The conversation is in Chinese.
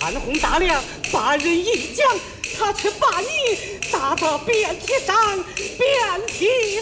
宽宏大量，把人一讲，他却把你打到遍体上，遍体